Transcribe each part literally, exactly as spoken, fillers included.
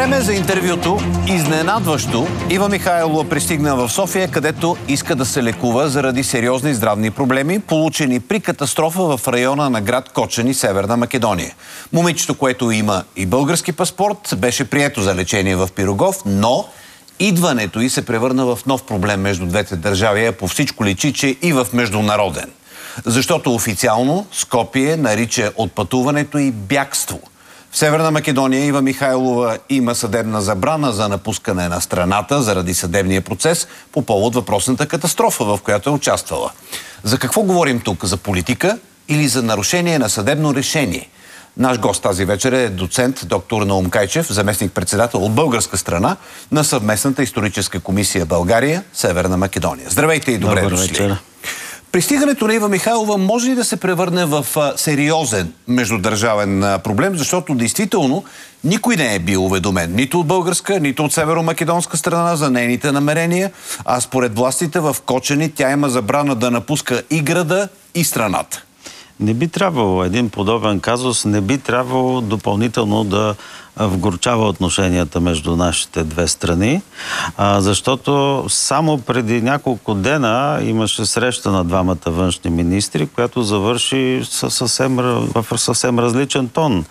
Време за интервюто. Изненадващо Ива Михайлова пристигна в София, където иска да се лекува заради сериозни здравни проблеми, получени при катастрофа в района на град Кочани, Северна Македония. Момичето, което има и български паспорт, беше прието за лечение в Пирогов, но идването й се превърна в нов проблем между двете държави, а по всичко личи, че и в международен. Защото официално Скопие нарича отпътуването и бягство. В Северна Македония Ива Михайлова има съдебна забрана за напускане на страната заради съдебния процес по повод въпросната катастрофа, в която е участвала. За какво говорим тук? За политика или за нарушение на съдебно решение? Наш гост тази вечер е доцент доктор Наум Кайчев, заместник-председател от българска страна на съвместната историческа комисия България-Северна Македония. Здравейте и добре Добър дошли. вечер. Пристигането на Ива Михайлова може ли да се превърне в а, сериозен междудържавен а, проблем, защото действително никой не е бил уведомен нито от българска, нито от северо-македонска страна за нейните намерения, а според властите в Кочани тя има забрана да напуска и града, и страната. Не би трябвало един подобен казус, не би трябвало допълнително да вгорчава отношенията между нашите две страни, а, защото само преди няколко дена имаше среща на двамата външни министри, която завърши със съвсем, в съвсем различен тон,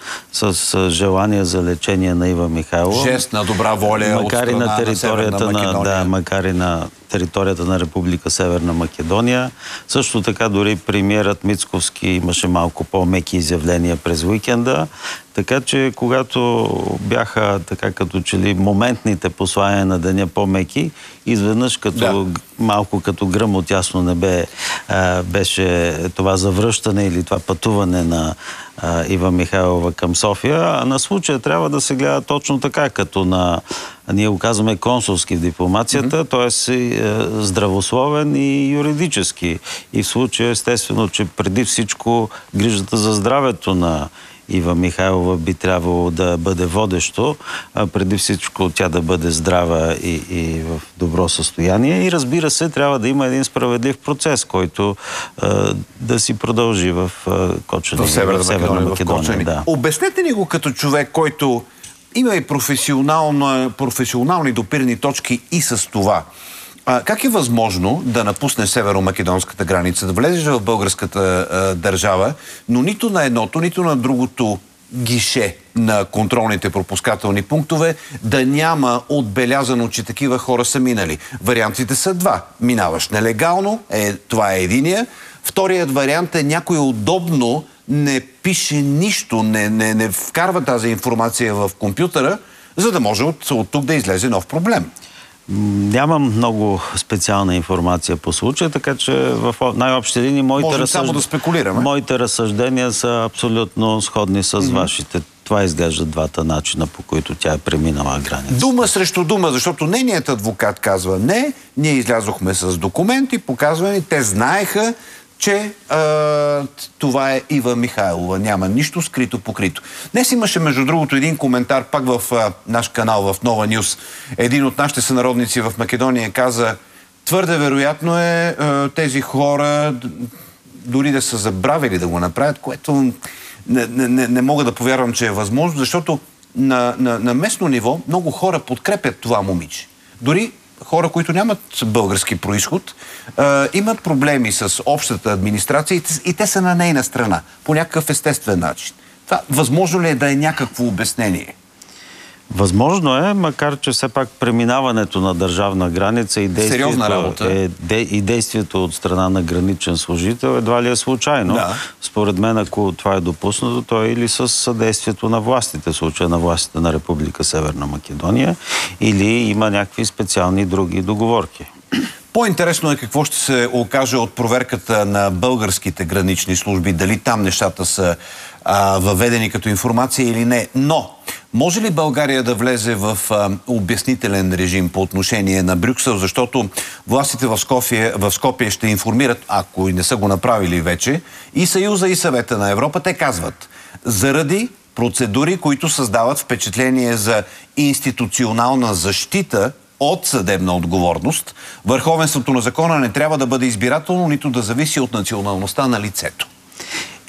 с желание за лечение на Ива Михайлова. Жест на добра воля макар от страна на територията на Северна на, да, макар и на територията на Република Северна Македония. Също така дори премиерът Мицковски имаше малко по-меки изявления през уикенда. Така че когато бяха така като че ли моментните послания на деня по-меки, изведнъж като да. малко като гръм от ясно небе а, беше това завръщане или това пътуване на а, Ива Михайлова към София. А на случая трябва да се гледа точно така, като на, ние го казваме консулски в дипломацията, mm-hmm. т.е. здравословен и юридически. И в случая естествено, че преди всичко грижата за здравето на Ива Михайлова би трябвало да бъде водещо, а преди всичко тя да бъде здрава и, и в добро състояние. И разбира се, трябва да има един справедлив процес, който а, да си продължи в Кочани. В Северна Македония. Македония да. Обяснете ни го като човек, който има и професионални допирни точки и с това. А, как е възможно да напусне северо-македонската граница, да влезеш в българската а, държава, но нито на едното, нито на другото гише на контролните пропускателни пунктове да няма отбелязано, че такива хора са минали? Вариантите са два. Минаваш нелегално, е, това е единия. Вторият вариант е някой удобно не пише нищо, не, не, не вкарва тази информация в компютъра, за да може от, от тук да излезе нов проблем. Нямам много специална информация по случая, така че в най-общи линии моите, разсъж... да спекулираме. моите разсъждения са абсолютно сходни с mm-hmm. вашите. Това изглеждат двата начина, по които тя е преминала граница. Дума срещу дума, защото нейният адвокат казва не, ние излязохме с документи, показвани, те знаеха, че а, това е Ива Михайлова. Няма нищо скрито покрито. Днес имаше, между другото, един коментар пак в а, наш канал, в Нова Нюс. Един от нашите сънародници в Македония каза, твърде вероятно е а, тези хора дори да са забравили да го направят, което не, не, не мога да повярвам, че е възможно, защото на, на, на местно ниво много хора подкрепят това момиче. Дори хора, които нямат български происход, а, имат проблеми с общата администрация и те, и те са на нейна страна, по някакъв естествен начин. Това възможно ли е да е някакво обяснение? Възможно е, макар че все пак преминаването на държавна граница и действието, е, де, и действието от страна на граничен служител едва ли е случайно. Да. Според мен, ако това е допуснато, то е или с съдействието на властите, в случая на властите на Република Северна Македония, или има някакви специални други договорки. По-интересно е какво ще се окаже от проверката на българските гранични служби, дали там нещата са а, въведени като информация или не. Но може ли България да влезе в а, обяснителен режим по отношение на Брюксел, защото властите в Скопие, в Скопие ще информират, ако и не са го направили вече, и Съюза, и Съвета на Европа, те казват, заради процедури, които създават впечатление за институционална защита от съдебна отговорност, върховенството на закона не трябва да бъде избирателно, нито да зависи от националността на лицето.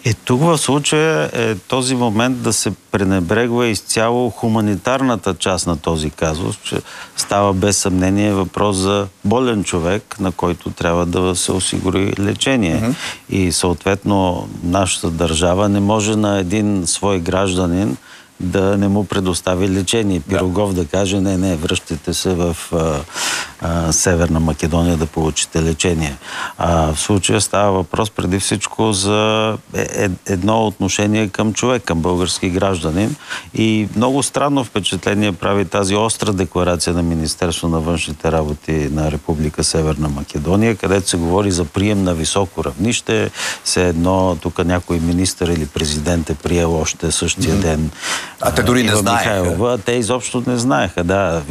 Е, тук в случая е този момент да се пренебрегва изцяло хуманитарната част на този казус, че става без съмнение въпрос за болен човек, на който трябва да се осигури лечение. Mm-hmm. И съответно нашата държава не може на един свой гражданин да не му предостави лечение. Пирогов да каже, не, не, връщайте се в а, а, Северна Македония да получите лечение. А, в случая става въпрос преди всичко за е, едно отношение към човек, към български гражданин. И много странно впечатление прави тази остра декларация на Министерство на външните работи на Република Северна Македония, където се говори за прием на високо равнище. Все едно тук някой министър или президент е приел още същия mm-hmm. ден. А те дори не знаеха. Михайлова. Те изобщо не знаеха, да.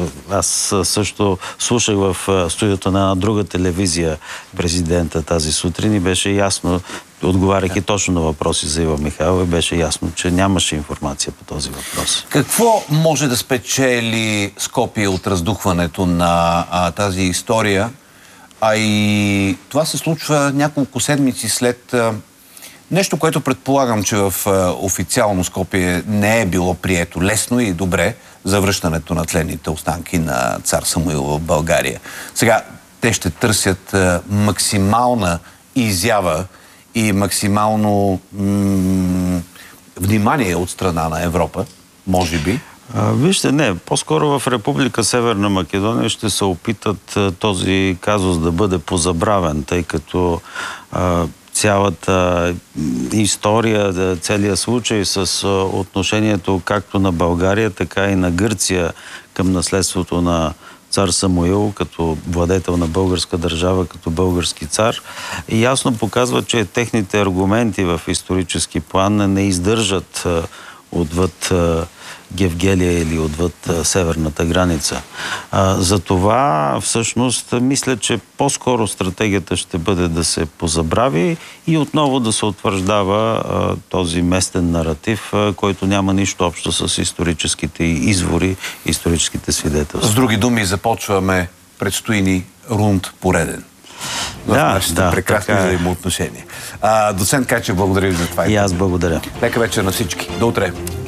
Аз също слушах в студиото на една друга телевизия президента тази сутрин и беше ясно, отговаряйки да. точно на въпроси за Ива Михайлова, беше ясно, че нямаше информация по този въпрос. Какво може да спечели Скопие от раздухването на а, тази история? А и това се случва няколко седмици след а, нещо, което предполагам, че в а, официално Скопие не е било прието лесно и добре за връщането на тленните останки на цар Самуил в България. Сега те ще търсят а, максимална изява и максимално м- внимание от страна на Европа, може би. А, вижте, не. По-скоро в Република Северна Македония ще се опитат а, този казус да бъде позабравен, тъй като а, цялата история, целият случай с отношението както на България, така и на Гърция към наследството на цар Самуил, като владетел на българска държава, като български цар, и ясно показва, че техните аргументи в исторически план не издържат отвъд Гевгелия или отвъд северната граница. Затова всъщност мисля, че по-скоро стратегията ще бъде да се позабрави и отново да се утвърждава а, този местен наратив, а, който няма нищо общо с историческите извори, историческите свидетелства. С други думи, започваме, предстои ни рунд пореден в да, нашите да, прекрасни взаимоотношения. Доцент Кайчев, благодаря ви за това. И аз благодаря. Лека вечер на всички. До утре.